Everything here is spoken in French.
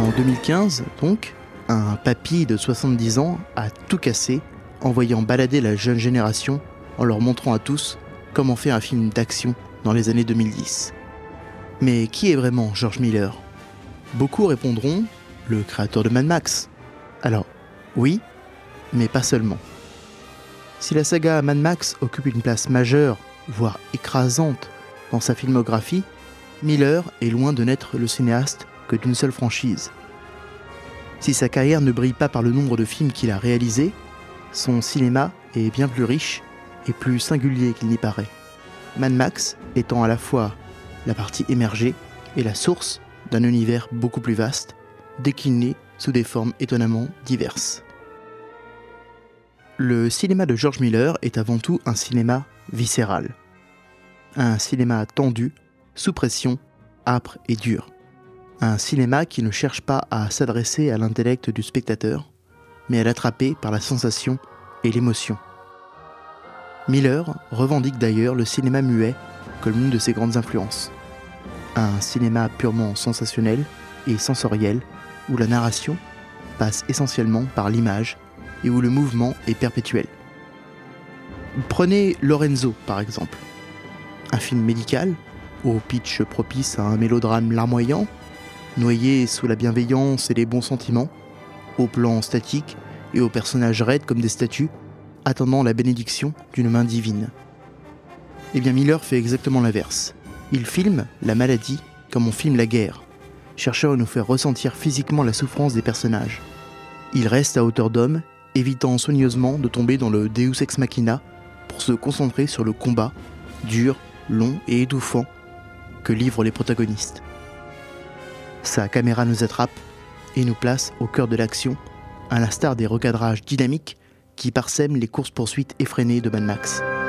En 2015, donc, un papy de 70 ans a tout cassé en voyant balader la jeune génération en leur montrant à tous comment faire un film d'action dans les années 2010. Mais qui est vraiment George Miller ? Beaucoup répondront le créateur de Mad Max. Alors, oui, mais pas seulement. Si la saga Mad Max occupe une place majeure, voire écrasante, dans sa filmographie, Miller est loin de n'être le cinéaste que d'une seule franchise. Si sa carrière ne brille pas par le nombre de films qu'il a réalisés, son cinéma est bien plus riche et plus singulier qu'il n'y paraît. Mad Max étant à la fois la partie émergée et la source d'un univers beaucoup plus vaste, décliné sous des formes étonnamment diverses. Le cinéma de George Miller est avant tout un cinéma viscéral. Un cinéma tendu, sous pression, âpre et dur. Un cinéma qui ne cherche pas à s'adresser à l'intellect du spectateur, mais à l'attraper par la sensation et l'émotion. Miller revendique d'ailleurs le cinéma muet comme l'une de ses grandes influences. Un cinéma purement sensationnel et sensoriel, où la narration passe essentiellement par l'image et où le mouvement est perpétuel. Prenez Lorenzo par exemple. Un film médical, au pitch propice à un mélodrame larmoyant, noyé sous la bienveillance et les bons sentiments, au plan statique et aux personnages raides comme des statues, attendant la bénédiction d'une main divine. Eh bien Miller fait exactement l'inverse. Il filme la maladie comme on filme la guerre, cherchant à nous faire ressentir physiquement la souffrance des personnages. Il reste à hauteur d'homme, évitant soigneusement de tomber dans le Deus ex machina pour se concentrer sur le combat, dur, long et étouffant, que livrent les protagonistes. Sa caméra nous attrape et nous place au cœur de l'action, à l'instar des recadrages dynamiques qui parsèment les courses-poursuites effrénées de Mad Max.